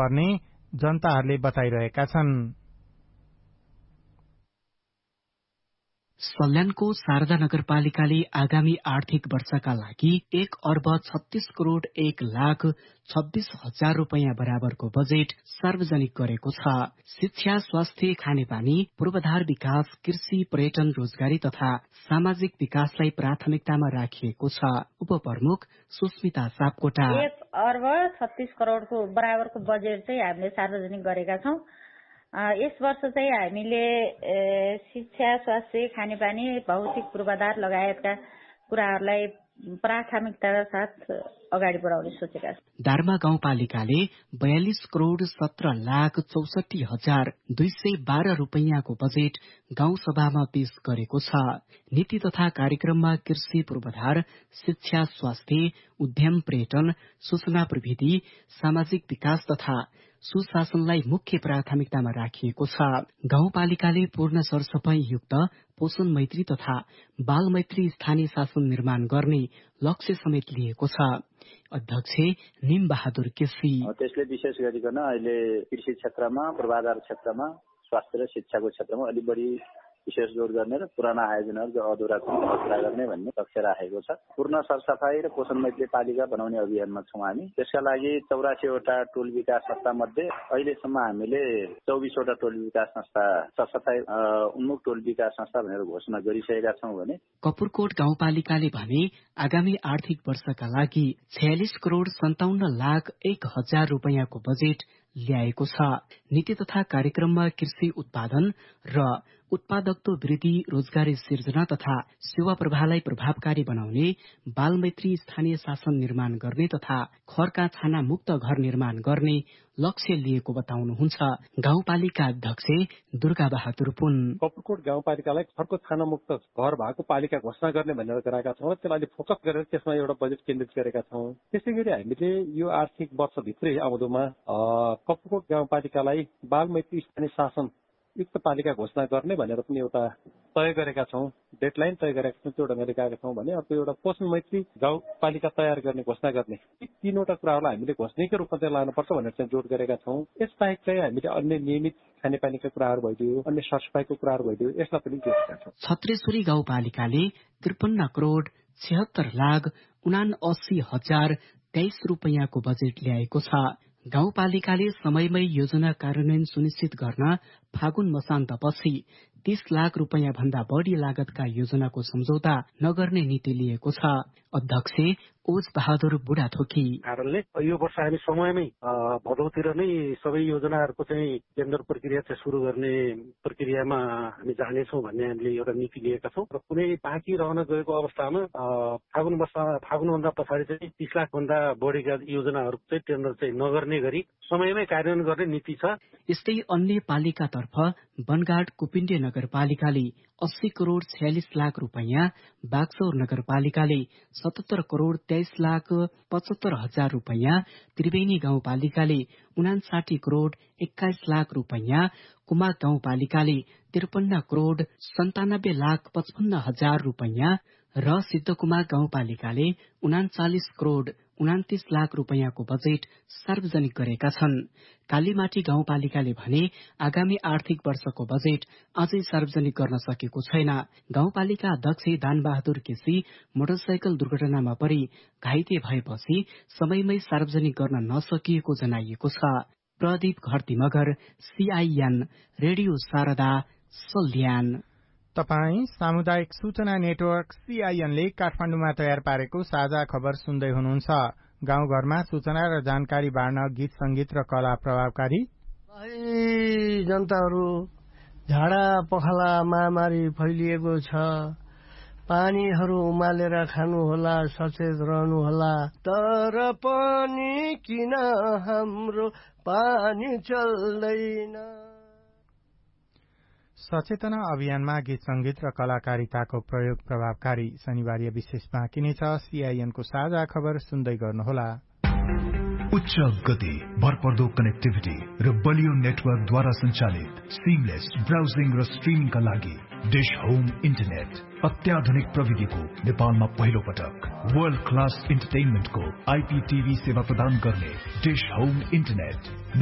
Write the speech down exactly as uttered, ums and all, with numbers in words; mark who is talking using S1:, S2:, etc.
S1: पर्ने जनताहरूले बताइरहेका छन्।
S2: सल्यानको शारदा नगरपालिकाले आगामी आर्थिक वर्षका लागि एक अर्ब छत्तीस करोड़ एक लाख छब्बीस हजार रूपियाँ बराबरको बजेट सार्वजनिक गरेको छ। शिक्षा, स्वास्थ्य, खानेपानी, पूर्वाधार विकास, कृषि, पर्यटन, रोजगारी तथा सामाजिक विकासलाई प्राथमिकतामा राखिएको छ। उपप्रमुख सुस्मिता सापकोटा
S3: एक अर्ब छत्तीस करोड़को बराबरको बजेट चाहिँ हामीले सार्वजनिक गरेका छौं। यस वर्ष चाहिँ हामीले शिक्षा, स्वास्थ्य, खानेपानी, भौतिक पूर्वाधार लगायतका कुराहरूलाई प्राथमिकताका साथ अगाडि बढाउने सोचेका छौं।
S2: दार्मा गाउँपालिकाले बयालीस करोड़ सत्र लाख चौसठी हजार दुई सय बाह्र रूपियाँको बजेट गाउँ सभामा पेश गरेको छ। नीति तथा कार्यक्रममा कृषि, पूर्वाधार, शिक्षा, स्वास्थ्य, उद्यम, पर्यटन, सूचना प्रविधि, सामाजिक विकास तथा सुशासनलाई मुख्य प्राथमिकतामा राखिएको छ। गाउँपालिकाले पूर्ण सरसफाई युक्त पोषण मैत्री तथा बाल मैत्री स्थानीय शासन निर्माण गर्ने लक्ष्य समेत लिएको छ। अध्यक्ष निम बहादुर केसी
S4: त्यसले विशेष गरिकन अहिले कृषि क्षेत्रमा, पूर्वाधार क्षेत्रमा, स्वास्थ्य र शिक्षाको क्षेत्रमा अलि बढी विशेष जोड गर्ने र पुराना आयोजनाहरू जो अधुरा पूरा गर्ने भन्ने लक्ष्य राखेको छ। पूर्ण सरसफाई र पोषण मैत्री पालिका बनाउने अभियानमा छौं हामी। त्यसका लागि चौरासीवटा टोल विकास संस्था मध्ये अहिलेसम्म हामीले चौबिसवटा टोल विकास संस्था सरसफाई उन्मुख टोल विकास संस्था भनेर घोषणा गरिसकेका छौं भने
S2: कपुरकोट गाउँपालिकाले भने आगामी आर्थिक वर्षका लागि छयालिस करोड़ सन्ताउन्न लाख एक हजार रूपियाँको बजेट ल्याएको छ। नीति तथा कार्यक्रममा कृषि उत्पादन र उत्पादकत्व वृद्धि, रोजगारी सिर्जना तथा सेवा प्रवाहलाई प्रभावकारी बनाउने, बालमैत्री स्थानीय शासन निर्माण गर्ने तथा खरका छाना मुक्त घर निर्माण गर्ने लक्ष्य लिएको बताउनुहुन्छ गाउँपालिका अध्यक्ष दुर्गा बहादुर पुन।
S5: कपुरकोट गाउँपालिकालाई खरको छाना मुक्त घर भएको पालिका घोषणा गर्ने भनेर गरेका छौं। त्यसलाई अलिक फोकस गरेर त्यसमा एउटा बजेट केन्द्रित गरेका छौं। त्यसै गरी हामीले यो आर्थिक वर्षभित्रै आउँदोमा कपुरकोट गाउँपालिकालाई बालमैत्री स्थानीय शासन युक्त पालिका घोषणा गर्ने भनेर पनि एउटा तय गरेका छौं। डेडलाइन तय गरेका छौं। त्यो ढंगले गएका छौं भने अर्को एउटा पोषण मैत्री गाउँपालिका तयार गर्ने घोषणा गर्ने यी तीनवटा कुराहरूलाई हामीले घोषणाकै रूपमा चाहिँ लानुपर्छ भनेर चाहिँ जोड गरेका छौं। यसबाहेक चाहिँ हामीले अन्य नियमित खानेपानीका कुराहरू भइदियो, अन्य सरसफाईको कुराहरू भइदियो, यसलाई पनि जोडेका छौं।
S2: छत्रेश्वरी गाउँपालिकाले त्रिपन्न करोड़ छिहत्तर लाख उना अस्सी हजार तेइस रूपियाँको बजेट ल्याएको छ। गाउँपालिकाले समयमै योजना कार्यान्वयन सुनिश्चित गर्न फागुन मसान्तपछि तीस लाख रूपियाँ भन्दा बढ़ी लागतका योजनाको सम्झौता नगर्ने नीति लिएको छ। अध्यक्ष ओज बहादुर बुढाथोकी
S6: कारणले यो वर्ष हामी समयमै भदौतिर नै सबै योजनाहरूको चाहिँ टेन्डर प्रक्रिया चाहिँ सुरु गर्ने प्रक्रियामा हामी जानेछौँ भन्ने हामीले एउटा नीति लिएका छौँ र कुनै बाँकी रहन गएको अवस्थामा फागुन वर्ष फागुनभन्दा पछाडि चाहिँ तीस लाख भन्दा बढीका योजनाहरूको चाहिँ टेन्डर चाहिँ नगर्ने गरी समयमै कार्यान्वयन गर्ने नीति छ।
S2: यस्तै अन्य पालिकातर्फ बनगाड कुपिण्डे नगरपालिकाले अस्सी करोड़ छयालिस लाख रूपियाँ, बागसौर नगरपालिकाले सतहत्तर करोड़ तेइस लाख पचहत्तर हजार रूपियाँ, त्रिवेणी गाउँपालिकाले उनासाठी करोड़ एक्काइस लाख रूपियाँ, कुमाक गाउँपालिकाले त्रिपन्न करोड़ सन्तानब्बे लाख पचपन्न हजार रूपियाँ र सिद्धकुमाक गाउँपालिकाले उनाचालिस करोड़ उनातीस लाख रूपियाँको बजेट सार्वजनिक गरेका छन्। कालीमाटी गाउँपालिकाले भने आगामी आर्थिक वर्षको बजेट अझै सार्वजनिक गर्न सकेको छैन। गाउँपालिका अध्यक्ष दानबहादुर केसी मोटरसाइकल दुर्घटनामा परि घाइते भएपछि समयमै सार्वजनिक गर्न नसकिएको जनाइएको छ। Pradeep Gharti Magar, CIN radio Sharada, Salyan.
S1: तपाई सामुदायिक सूचना नेटवर्क सीआईएनले काठमाडौँमा तयार पारेको साझा खबर सुन्दै हुनुहुन्छ। गाउँघरमा सूचना र जानकारी बाँड्न गीत संगीत र कला प्रभावकारी।
S7: जनताहरू, झाडा पखाला महामारी फैलिएको छ, पानीहरू उमालेर खानुहोला, सचेत रहनुहोला। तर पनि किन हाम्रो पानी चल्दैन।
S1: सचेतना अभियानमा गीत संगीत र कलाकारिताको प्रयोग प्रभावकारी। शनिबार विशेष बाँकी नै छ। सीआईएनको साझा खबर सुन्दै गर्नुहोला।
S8: उच्च गति, भरपर्दो कनेक्टिभिटी र बलियो नेटवर्कद्वारा सञ्चालित सिमलेस ब्राउजिङ र स्ट्रिमिङका लागि डिश होम इन्टरनेट अत्याधुनिक प्रविधिको नेपालमा पहिलो पटक वर्ल्ड क्लास इन्टरटेनमेन्टको आईपीटीभी सेवा प्रदान गर्ने डिश होम इन्टरनेट